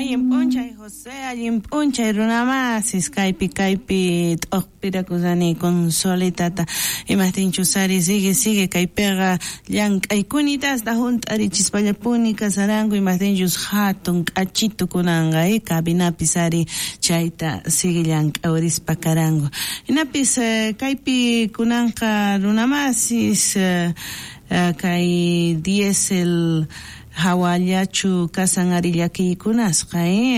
Ayimpuncha y José, ayimpuncha y runamasis, kaipi, okpirakusani con solitata, y Martín Chusari sigue, kaipega, yank, aykunitas, da junt, arichispallapuni, casarango, y Martín Chus hatun, achito kunanga, kabina pisari, chaita, sigue yank, aurispa carango. Y napis, kaipi kunanka runamasis, kai diesel, hawallachu kasan arillaki kunasqa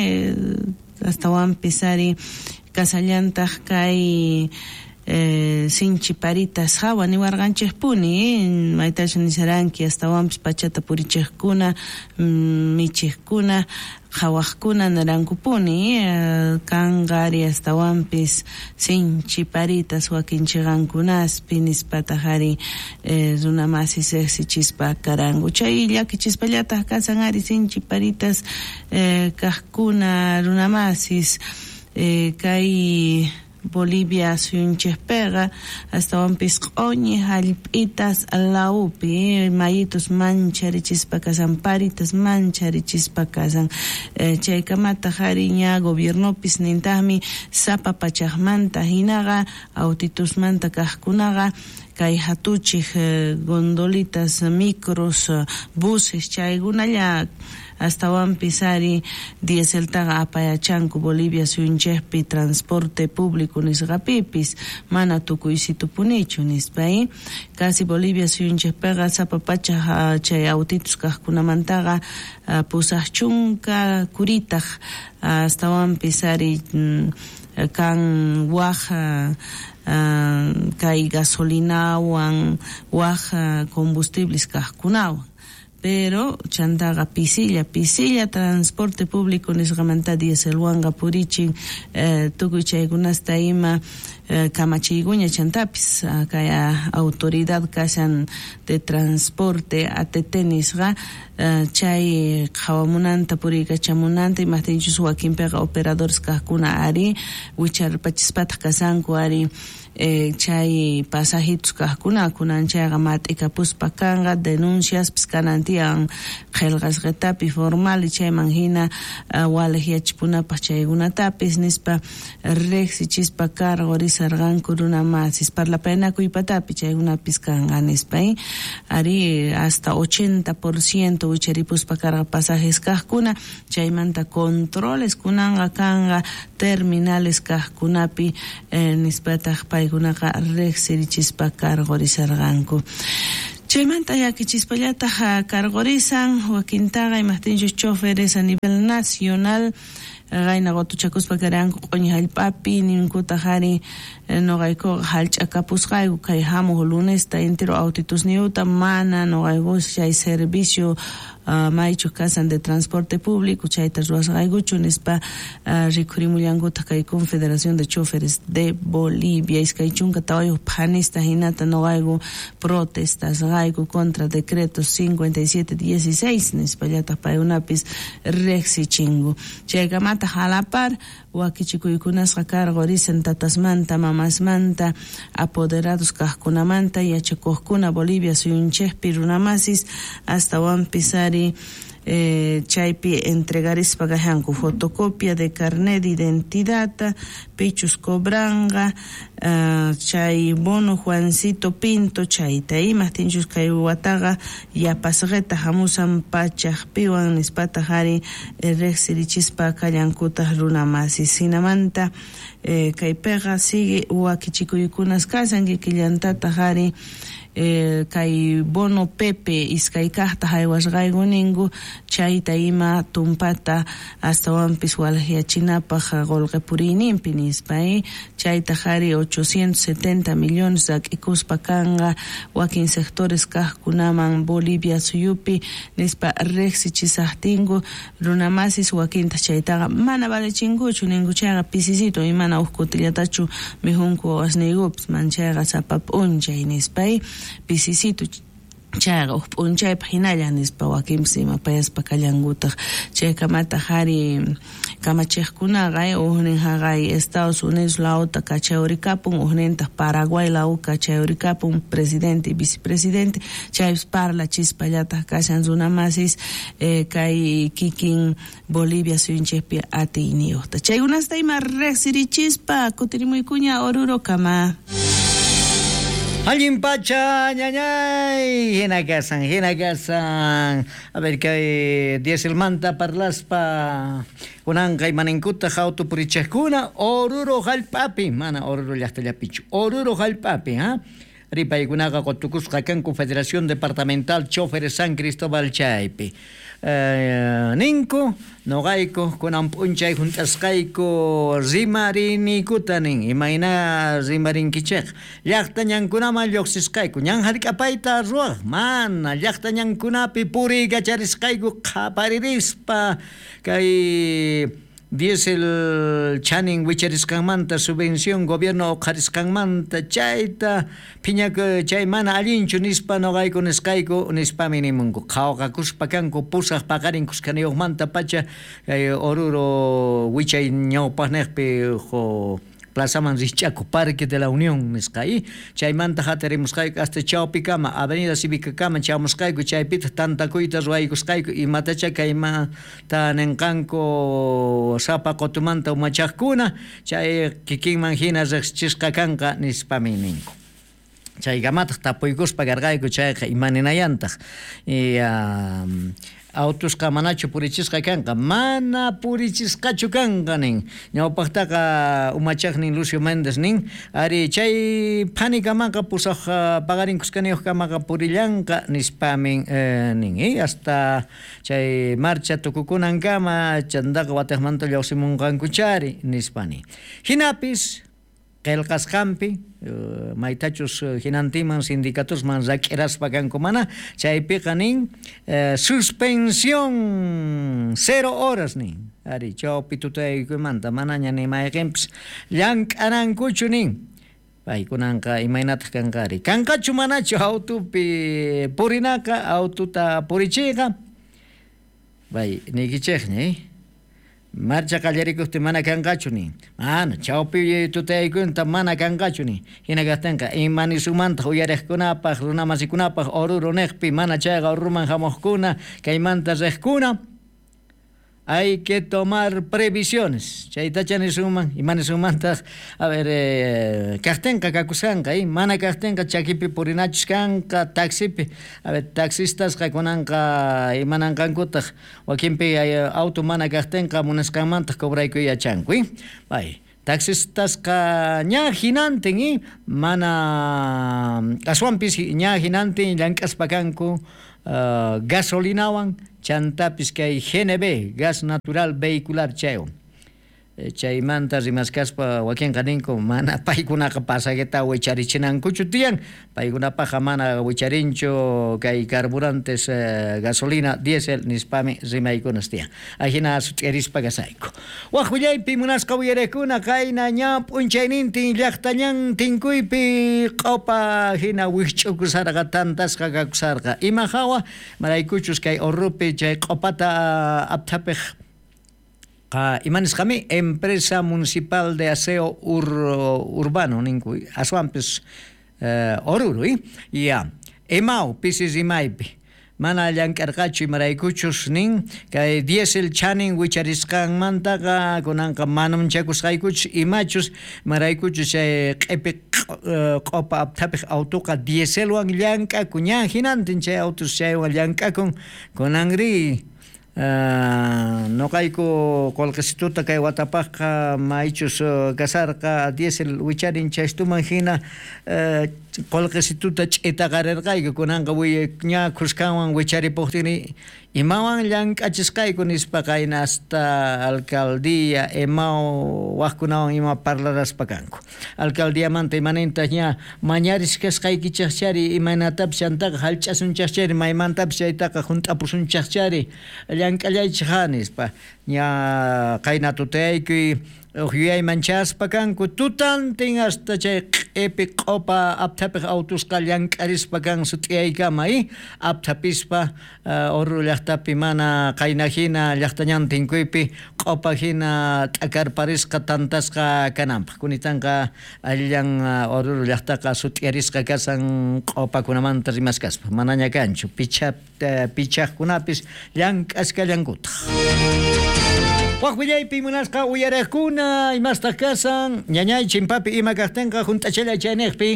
hasta wan pisari kasallantaq kay sinchiparitas hawa ni warqanchikpuni maytachu nisaranki hasta wanpis pachata purichiqkuna michiqkuna hawaqkuna narankupuni kangari hasta wampis sinchiparitas wakinchiqankunaspi nispataqari runamasis eqsichispa karangu chay llakichispallataq kasanari sinchiparitas kaqkuna runamasis kay Bolivia suyunchespega hasta wampis q'uñi hallp'itas laupi mayitos mancharichispa kasan paritas mancharichispa kasan chaykamata hariña gobiernopis nintaqmi sapa pachaqmanta hinaqa autitusmanta kaqkunaqa kay hatuchik gondolitas micros buses chaykunalla hasta pisari dieseltaqa apayachanku Bolivia suyunchespi transporte público nisqapipis mana tukuysitupunichu nispay casi Bolivia suyunchespeqa sapapacha chay autitos kaqkunamantaqa pusaq chunka kuritaq hasta pisari kan waja kay gasolinawan waja combustibles kaqkunawan pero chantaga pisilla transporte público nisqamanta dieselwanga purichin tukuy chaykunasta ima kamachiykuña chantapis kaya autoridad kasan de transporte ATT nisqa chay qhawamunanta puriykachamunanta imaqtinchus wakinpiqa operadores kaqkuna ari wicharpachispataq kasanku ari chay pasajitos kaqkuna kunanchayqa mat'ikapuspa kanqa denuncias piskanantiyan qillqasqetapi formal chayman hina walajiyachipunapaq chaykunatapis nispa riqsichispa cargo risarqanku runamasis parlapaynakuypatapi chaykunapis kanqa nispay ari hasta 80% wicharipuspa karqa pasajes kaqkuna chaymanta controles kunanqa kanqa terminales kaqkunapi nispataq paykunaqa riqsirichispa cargo risarqanku chaymanta yakichispallataq cargorisan wakintaqa imaqtinchus choferes a nivel nacional Gaina gotuchakuspa karanku q'uñi hallp'api ninkutaqari noqayku hallch'akapusqayku kay hamuq lunesta entero autitos niuta mana noqayku chay servicio maychu kasan de transporte público chayta ruwasqaykuchu nispa rikhurimullankuta kay Confederación de Choferes de Bolivia iskay chunka tawayuq phanista hinata noqayku protestas qayku contra decretos 5716 nispallataq paykunapis riqsichingu chaykamata halapar wakichikuykunasqa cargorisan tatasmanta mamasmanta apoderados kaqkunamanta yachakuqkuna Bolivia suyunchespi runamasis hasta wanpisari chaypi entregarispa gajanku fotocopia de carnet de identidad pichus cobranga chay bono Juancito Pinto chayta imaqtinchus kay wataqa yapasqeta hamusan pachaqpiwan nispata hari riqsirichispa kallankutaq runamasis hinamanta kaypiqa sigue wakichikuykunas kasan killantata hari kay bono Pepe iskaykaqta haywasqaykuningu chayta ima tumpata hasta wampis walajyachinapaq qolqipuriyninpi nispay chayta hari 870 millones ak'ikuspa kanqa wakin sectores kaqkunaman Bolivia suyupi nispa riqsichisaqtinku runamasis wakinta chaytaqa mana valechinkuchu ninku chayqa pisisito imana uqkutillatachu mijunku asniykupis manchayqa sapa p'unchay nispay pisisito chaga unchay hinalla nispa wakimsima payaspa kallanguta chay kamata hari kamachejkuna gay uhnin hagay Estados Unidos lauta kachaurikapun uhninta Paraguay lau kachaurikapun presidente y vicepresidente chay parla chispallata kashan zunamasis kay kikin Bolivia suinchepia atiiniota chay unasta ima resiri chispa kutirimuikuña oruro kama Alguien pacha, ñañay, hinagasan. A ver, que diesel manta parlaspa, unanca y manincuta jautu purichescuna, oruro jalpapi, mana oruro llastelapichu, oruro jalpapi, ¿ah? Ripa y gunaga cotucus jacan Confederación Departamental Choferes San Cristóbal Chaipi. Ninko, Nogaiko, con ampunchay juntascaiko, Zimarini Kutanin, Imaina Zimarin Kichek, Yachtanyan Kunama Yoxiscaiko, Yan Harikapaita Ruach, Mana, Yachtanyan Kunapi Puri Gachariscaiko, Kaparirispa, Kai. Diesel Channing Wicheriscanmanta subvención gobierno Ocariscanmanta Chaita Piñaco Chaimana Alinchu Nispa Nogaiko Nescaiko Nispa Minimungo Kauka Kuspacanco Pusas Pagarin Cuscaneo Manta Pacha Oruro Wichay Ñaupanerpe Jo Plaza Manzichaco, Parque de la Unión, Nescai, Chaimanta Haterimuscaico, hasta Chaupicama, Avenida Cívica Cama, Chamuscaico, Chaipit, Tanta Cuitas, Ruaicuscaico, y Matachacaima, Tanencanco, Sapa Cotumanta, Machacuna, Chay Kikin Manginas, Chiscacanca, Nispaminco. Chaigamat, Tapuicus, Pagargaico, Chay, Imaninayantag, y autos kamanacho purichisqa kanqa mana purichisqachu kanqa nin ñawpaqtaqa umachaqnin Lucio Méndez nin ari chay phanikamaqa pusaq pagarinkuskaniyuqkamaqa purillanqa nispamin nin hasta chay marcha tukukunankama chandaqa wataqmanta llawsimunqankuchari nispani hinapis qillqasqanpi maitachus hinantiman sindicatos man zak'iraspa kanku mana chaypiqa nin suspensión 0 horas nin ari chawpi tutaykuymanta manaña nimayqinpis llank'anankuchu nin paykunanqa imaynataq kanqari kanqachu manachu autopi purinaqa autota purichiyqa pay nikichikña marcha qallarikuqti mana kanqachu nin mana chawpi tutaykunta mana kanqachu nin hinaqastanqa imanisumanta uyariqkunapaq runamasikunapaq oruro niqpi mana chayqa uruman hamuqkuna kaymanta riqkuna hay que tomar previsiones chaytachani suman imanisumanta a ver kaqtinqa kakusqanqa mana kaqtinqa chakipi purinachus kanqa taxipi a ver taxistas kunanqa imananqankutaq wakinpi auto mana kaqtinqa munasqanmanta cobraykuyachanku bay taxistasqa ña hinantin mana aswanpis ña hinantin llank'aspa kanku gasolinawan chantapis kay GNB gas natural vehicular chayo chaymanta rimaskaspa wakinqa ninku mana paykunaqa pasagueta wicharichinankuchu tiyan paykunapaqa mana wicharinchu kay carburantes gasolina diésel nispami rimaykunas tiyan ahina sut'irispa kasayku waqvillaypi munasqa willaykuna kayna ña p'unchaynintin llaqtañan tinkuypi q'awpa hina wich'ukusarqa tantasqa kakusarqa ima hawa maraykuchus kay urrupi chay q'awpata aptapiq imanisqami empresa municipal de aseo urbano ninku aswampis oruro ya emau pisis imaypi mana llank'arqachu imaraykuchus nin kay diesel chanin wicharisqanmantaqa kunanqa manam chakusqaykuchus imachus maraykuchus chay q'ipi q'awpa aptapiq autoqa dieselwan llank'aku ña hinantin chay autos chaywan llank'akun kunanri noqayku qullqisituta kay watapaqqa maychus kasarqa diesel wicharin chaystuman hina qullqisituta ch'itaqarirqayku kunanqa ña kusqanwan wicharipuqtini imawan llank'achisqayku nispa kayna hasta alcaldía emau waqkunawan ima parlaraspa kanku alcaldiamanta imanintaq ña mañariskasqaykichaqchari imaynatapis chantaqa hallch'asunchaqchari maymantapis chaytaqa junt'apusunchaqchari llank'allaychaq nispa ña kayna tutaykuy Huyay manchaspa kanku tutantin hasta chay epi qopa aptapiq autusqa llankarispa kan sutiaykamay aptapispa orru llaqtapi mana qaynahina llaqtañantinkuypi qopa hina t'akarparisqa tantasqa kananpaq kunitanqa allan orru llaqtaqa sutiarisqa kasan qopakunamanta rimaskaspa manaña kanchu pichaqkunapis llank'asqa llankutaq Waqwillaypi munasqa uyaraqkuna imasta kasan ñañay chimpapi ima kaqtinqa junt'achalay chayniqpi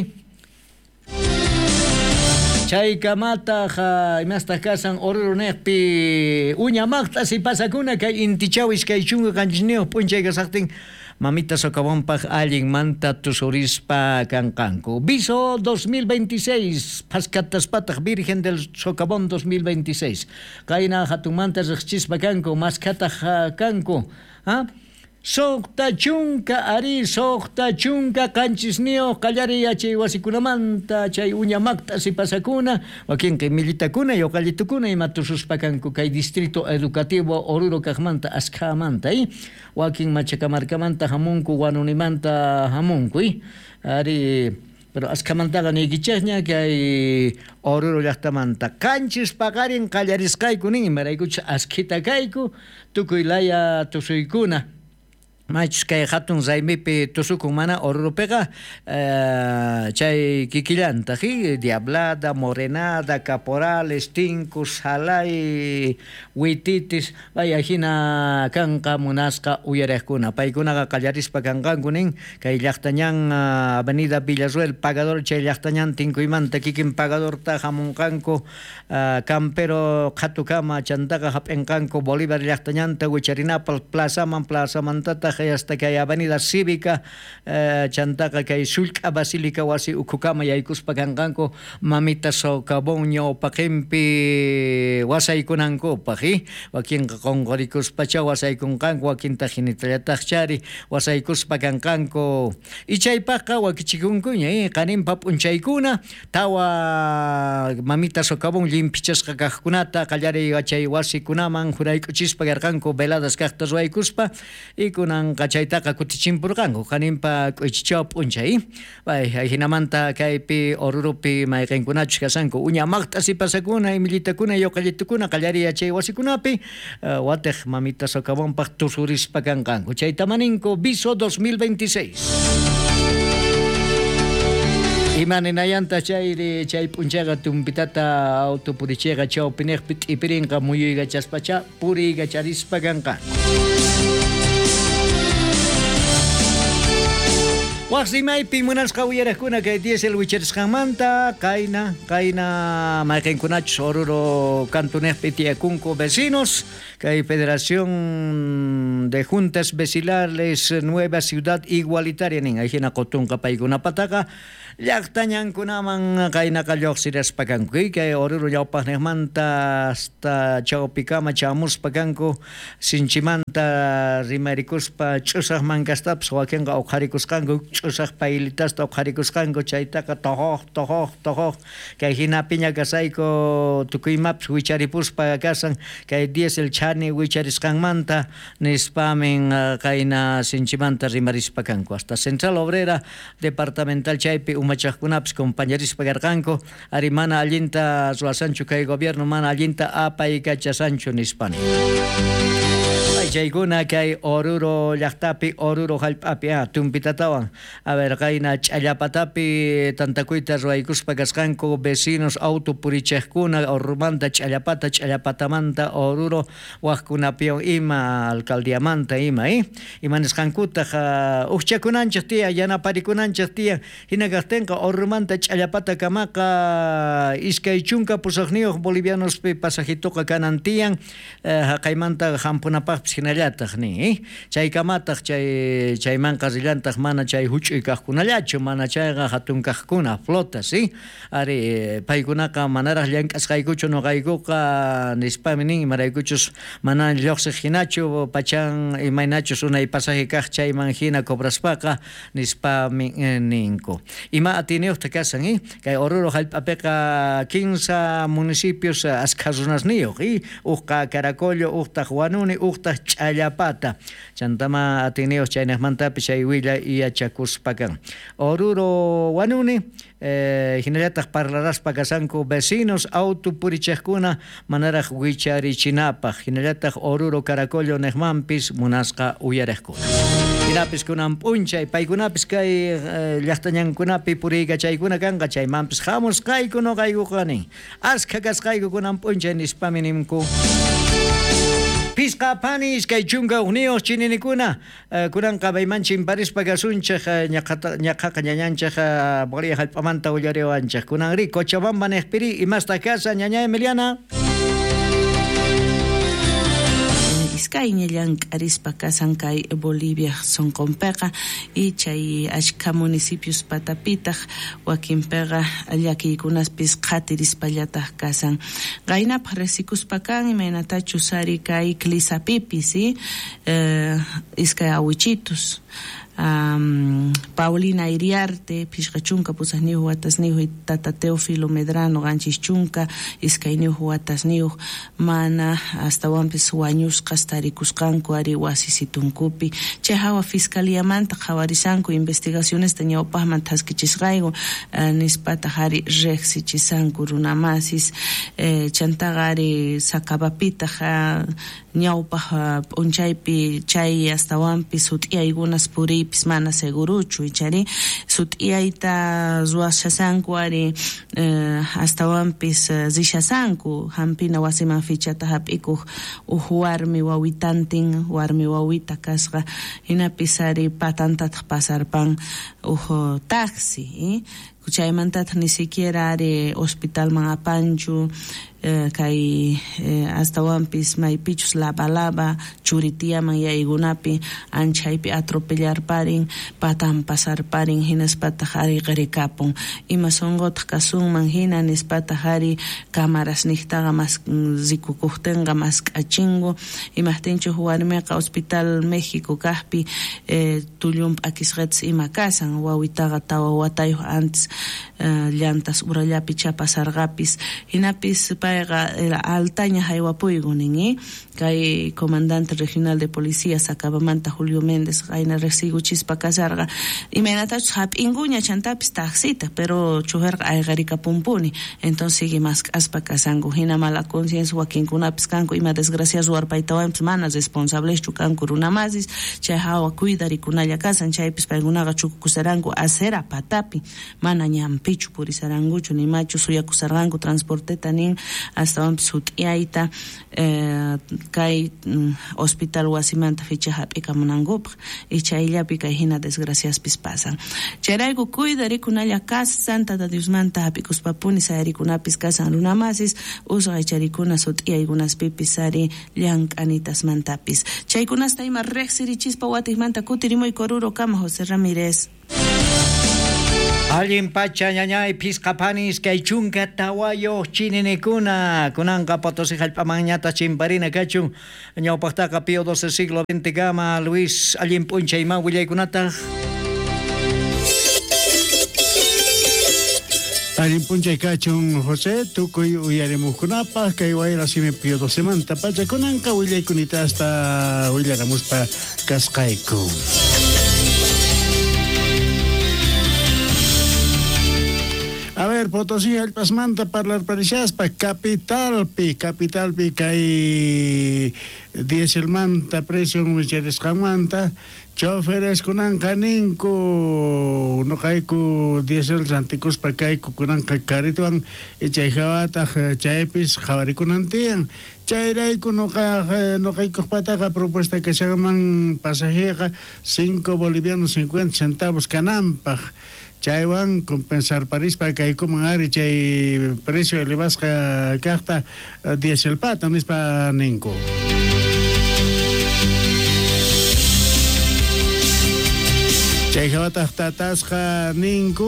chay kamataq imasta kasan oruruniqpi uñamaqta si pasakuna kay intichawis kay chunqa qanchisniuq p'unchay kasaqtin Mamita Socavonpaq allin manta tusurispa kanqanku. Viso 2026, Pascataspataq Virgen del Socavón 2026. Kayna hatunmanta riqchispa kanku, masqataq kanku. Soqta chunka ari, soqta chunka qanchisniuq qallari chay wasikunamanta, chay uñamaqta sipasakuna, wakinqa militakuna yuqallitukuna ima tususpa kanku kay distrito educativo Oruro kaqmanta asqamanta, wakin Machacamarcamanta hamunku, Wanunimanta hamunku, ari pero asqamantaqa nikichaqña kay Oruro llaqtamanta qanchis paqarin qallarisqayku nin imaraykuchus asqhita kayku tukuy laya tusuykuna Machus kay hatun zaymipi tusukun mana Orurupiqa chay kikillanta Diablada, Morenada, Caporales, Tincus, Salay, Huititis vaya hina kanqa munasqa uyariqkuna paykunaqa qallarispa kanqankunin kay llaqtañan Avenida Villaruel pagador chay llaqtañan tinkuymanta kikin pagadorta hamunqanku Campero qatukama chantaqa hap'inqanku Bolívar llaqtañanta Huicharinapal plazamantataq hasta kay Avenida Cívica chantaqa kay Sullk'a Basílica wasi ukukama yaykuspa kanqanku Mamita Socavón ñawpaqinpi wasaykunankupaq wakinqa qonqorikuspacha wasaykunqanku wakinta hinitallataq chari wasaykuspa kanqanku ichaypaqqa wakichikunkuña qaninpa p'unchaykuna tawa Mamita Socavón llimpichasqa kaqkunata qallari chay wasikunaman jurayk'uchispa karqanku veladas kaqta ruwaykuspa y kunan qachaytaqa kutichimpurqanku qaninpa k'uchichaw p'unchay hinamanta kaypi Orurupi mayqinkunachus kasanku uñamaqta sipasakuna imillitakuna yuqallitukuna qallari chay wasikunapi watiq Mamita Socavónpaq tusurispa kanqanku chaytamaninku Viso 2026 Imaninayanta chayri chay p'unchaqa tumpitata autopurichayqa chawpiniqpi t'ipiriqa muyuyqa chaspacha puriyqa charispa kanqanku Waqsimaypi munasqa uyaraqkuna kay diesel wicharisqanmanta kayna mayqinkunachus Oruro Cantuniqpi tiyakunku vecinos kay Federación de Juntas Vecinales Nueva Ciudad Igualitaria nin ayhina qutunqa paykunapataqa llaqtañankunaman kaynaqa lluqsiraspa kanku kay Oruro ñawpaqniqmanta hasta chawpikama chamuspa kanku sinchimanta rimarikuspa ch'usaq mankastapas wakinqa uqharikusqanku ch'usaq paylitasta uqharikusqanku chaytaqa tojoq kay hinapiña kasayku tukuymapas wicharipuspa kasan kay diesel chani wicharisqanmanta nispamin kayna sinchimanta rimarispa kanku hasta Central Obrera Departamental chaypi umachaqkunapas compañerispa karqanku ari mana allinta ruwasanchu kay gobierno mana allinta apay kachasanchu nispani chaykuna kay Oruro llaqtapi Oruro hallp'api tumpitatawan a ver qayna ch'allapatapi tantakuyta ruwaykuspa kasqanku vecinos autopurichiqkuna Orurumanta ch'allapatamanta Oruro waqkunapiwan ima alcaldiamanta ima imanisqankutaq uqchakunanchik tiyan yanaparikunanchik tiyan hina kaqtinqa Orurumanta ch'allapata kamaqa iskay chunka pusaqniyuq bolivianospi pasajituqa kanan tiyan haqaymanta hampunapaqpis hinallataq ni chaykamataq chaymanqa rillantaq mana chay huch'uy kaqkunallachu mana chayqa hatun kaqkuna flotas ari paykunaqa manaraq llank'asqaykuchu nuqaykuqa nispami nin imaraykuchus mana lluqsiq hinachu pachan imaynachus unay pasaje kaq chayman hina cobraspaqa nispami ninku ima atiniyuqta kasan kay Oruro hallp'apiqa 15 municipios asqa runasniyuq uqqa Caracollo uqtaq Wanuni uqtaq ch'allapata chantama Ateneo chaynaqmantapi chay willa yachakuspakan Oruro wanuni hinallataq parlaraspa kasanku vecinos auto purichaqkuna manaraq wicharichinapaq hinallataq Oruro Caracollo neqmanpis munasqa uyariqkuna hinapis kunan p'unchay paykunapis kay llaqtañankunapi puriyqa chaykuna kanqa chaymanpis hamusqayku noqayku kani askha kasqayku kunan p'unchay nispami nimku Pisqa panis kay chunka unidos chininikuna kunan qabaymanchik parispa kasunchik ñaqaqa ñañanchik Bolivia hallp'amanta ullariwanchik kunan ri Cochabamba neqpiri imasta casa ñaña Emiliana Iskay ñallan k'arispa kasan kay Bolivia sonqonpiqa y chay ashka municipios patapitaq wakinpiqa llakiykunaspis qhatirispallataj kasan qaynapaq resikuspa kan imaynatachu sari kay Clisapipis iskay awichitos Paulina Iriarte, Pishkachunka, Pusasniu, Watasniu, Tata Teófilo Medrano, Ganchis Chunka, Iskainiu, Watasniu, Mana, hasta Wampis Wañus, Castaricuscanco, Ariwasisituncupi, Chehawa Fiscalía Manta, Javarisanco, Investigaciones tenía Opahman Taskichisraigo, Nispata Hari Rexi Chisanco, Runamasis, Chantagari, Sacabapita, Ñawpa Unchaypi, Chay, hasta Wampis, Sutia, Igunas Puri, Pismana Seguruchu, y Chari, Sutiaita, Zuashasanku, Ari, hasta Wampis, Zishasanku, Hampina Wasiman Fichata Hapiku, Uhuarmi Wawitantin, Warmi Wawita Kasra, Hinapisari Patantat Pasarpan, Uho Taxi, Kuchaymantat ni siquiera Ari Hospital Mangapanchu, kay hasta Wampis Maypichus Laba Churitiaman Yaigunapi anchaypi atropellar parin patan pasar parin hinaspata hari qarikapun ima songot kasunman hina nispata hari cámaras nihtaga mas zikukuhtenga mas k'achingu imahtinchu huwarmeqa Hospital México kahpi tullum akisqets ima kasan wawitaqa tawa watayuq antes llantas urallapi chapasarqapis hinapis altaña haywapuygunin kay comandante regional de policía Sacabamanta Julio Méndez ayna resigu chispa kasarga imenatach hap'inguña chantapis taxita pero chuherqa ayqarika pumpuni entonces sigue más aspa kasangu hina mala conciencia wakinkunapis kanku ima desgracias warpaytawanpis manas responsables chukanku runamasis chay hawa cuidarikunalla kasan chaypis paykunaqa chukukusaranku acera patapi mana ñampichu purisaranguchu nimachu suyakusarqanku transporteta nin hasta sutiaita kay hospital wasimanta ficha hap'ika munangup y chayllapi kay hina desgraciaspis pasan chayrayku cuidarikunalla kasan Tata Diosmanta hap'ikuspapuni sayarikunapis kasan runamasis usqay charikuna sutiaykunaspipis sari llank'anitasmantapis chaykunasta ima reqsirichispa watikmanta kutirimuy Oruro kama José Ramírez Alguien pacha ñañay pisqapanis kay chunka tawayo chininikuna kunanqa Potosí hallp'amanñata chimparina kachun ñawpaqtaqa Pío XII siglo XX gama Luis alguien p'unchayman willaykunataq Alguien punchay kachun José tukuy uyarimukunapaq kay wayra simi Pío XII manta pacha kunanqa willaykunita hasta willaramuspa kasqayku A ver, Potosí, hallp'asmanta parlar parishaspa capitalpi kay dieselmanta precio wicharisqanmanta choferes kunanqa ninku nuqayku diesel rantikuspa kayku kunanqa carrituwan chay hawataq chaypis qhawarikunantiyan chayrayku nuqaykujpataqa propuesta kashanman pasajeqa 5 bolivianos 50 centavos kananpaq chaywan compensar parispa kaykuman ari chay precio elevasqa kaqta dieselpata nispa ninku chay hawataq tatasqa ninku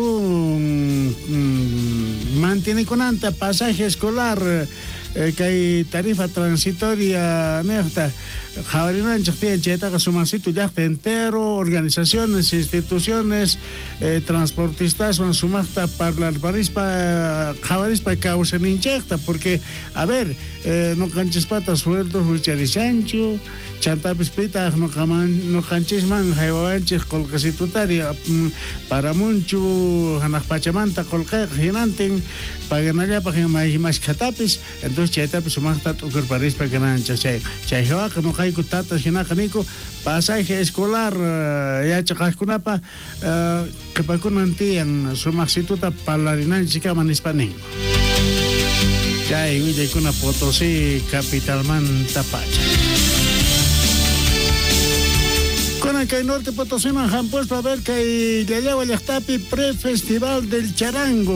mantinikunanta pasaje escolar kay tarifa transitoria nexta Javarinan Chaktian Cheta Sumasito Yachta entero, organizaciones, instituciones, transportistas van sumasta para el Parispa, Javarispa causan injecta, porque, a ver, no canches patas sueldos, Hucharizancho, Chantapis Pita, no canches man, Jaivanches, Colcasitutaria, para mucho, Hanak Pachamanta, Colca, Ginantin, Paganaya, Pagamajimas Catapis, entonces Chetapis sumasta Ukur Parispa Ganancha, Chaihoa, no Haiku Tata, Hinakanico, pasaje escolar, ya Chacascunapa, que Pacunantian, Sumaxituta, Palarinan, Chica Manispanin. Ya, y Villa Cuna Potosí, Capital Man Tapacha. Con el Norte Potosí han puesto a ver que ya lleva el Yaxtapi pre-festival del Charango,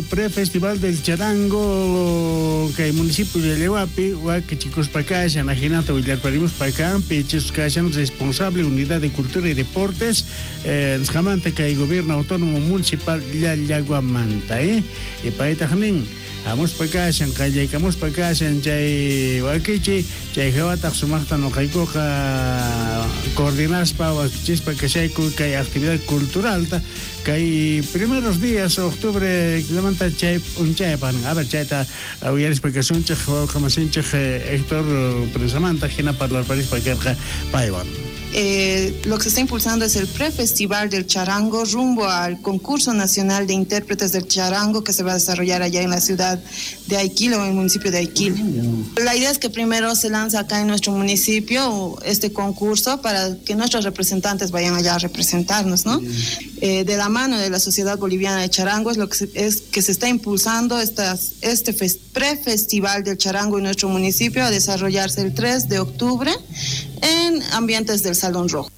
que el municipio de Lehuapi, que chicos Pacayan, Ajinata, Villar Parimos Pacán, Pichos Cayan, responsable Unidad de Cultura y Deportes, Jamante, que el gobierno autónomo municipal Yaguamanta, y Paetajanín. Amos Pacashan, Kayakamos Pacashan, Jay Wakichi, Jay Jawata Sumata no Kaikoja Coordinaspa, Wakichispa Kashaiku, que hay actividad cultural, que hay primeros días, octubre, levanta Chay, un Chaypan, a ver, Chayta, Aviaris Pacasun, Chaj, Jamasin, Héctor Presamanta, Gina para el París Pacarja, Paiwan. Lo que se está impulsando es el pre-festival del charango rumbo al concurso nacional de intérpretes del charango que se va a desarrollar allá en la ciudad de Aiquil o en el municipio de Aiquil. La idea es que primero se lanza acá en nuestro municipio este concurso para que nuestros representantes vayan allá a representarnos, ¿no? De la mano de la Sociedad Boliviana de Charango es lo que se está impulsando este pre-festival del charango en nuestro municipio a desarrollarse el 3 de octubre en ambientes del Salón Rojo.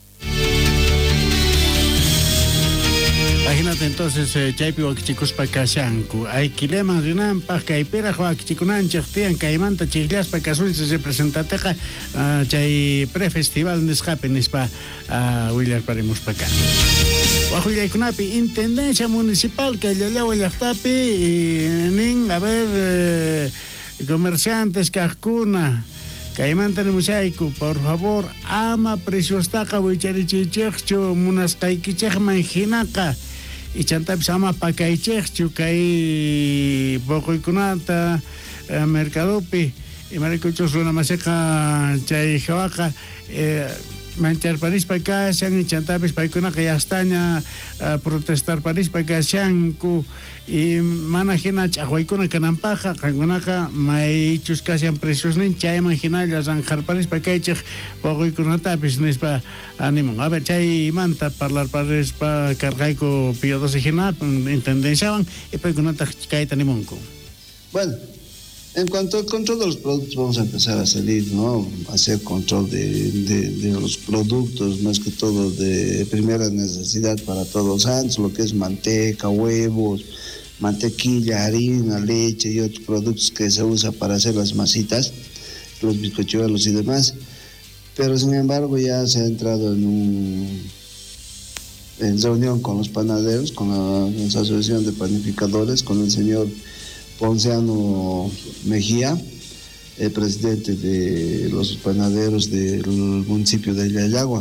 Imagínate entonces, Chaipi Wakichicus Pacashanku, hay Kilema Rinampa, Caipera, Wakichicunan, Chachtian, Caimanta, Chiglas, Pacazul, se representateja, Chay pre-festival de escape, Nispa, William Parimus Pacán. Huajulaykunapi, Intendencia Municipal, que le leo el Yaxtapi, Nin, a ver, comerciantes, Cajcuna, Caimanta Musaiku, por favor, ama precios taca, Wicharichichechcho, Munaskaikichech Manjinaca, y Chantapis ama Pacaichechcho, Kai Bocoikunata, Mercadopi, y Maricuchos una maseca, Chaijawaca, Manchar París Pacashan y Chantapis Paicuna que ya estaña protestar París Pacashanku y manajina Chahuaycuna Canampaja, Cangunaca, Maichus Casian Precios Nincha, imagina ya Zanjar París Pacaichech, Pogoicuna Tapis Nispa Animon. A ver, Chay Manta, hablar París Pa Cargaico Pío 12 Gina, intendenciaban y Paicuna Caita Nimonco. Bueno. En cuanto al control de los productos, vamos a empezar a salir, ¿no? A hacer control de los productos, más que todo de primera necesidad para todos los santos, lo que es manteca, huevos, mantequilla, harina, leche y otros productos que se usa para hacer las masitas, los bizcochuelos y demás. Pero sin embargo ya se ha entrado en reunión con los panaderos, con la asociación de panificadores, con el señor Ponciano Mejía, el presidente de los panaderos del municipio de Yayagua.